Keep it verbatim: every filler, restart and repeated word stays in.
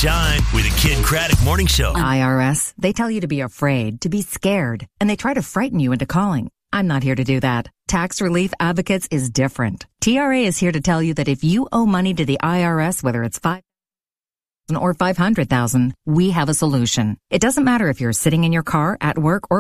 shine with a Kid Craddock Morning Show. I R S, they tell you to be afraid, to be scared, and they try to frighten you into calling. I'm not here to do that. Tax Relief Advocates is different. T R A is here to tell you that if you owe money to the I R S, whether it's five thousand dollars or five hundred thousand dollars, we have a solution. It doesn't matter if you're sitting in your car, at work, or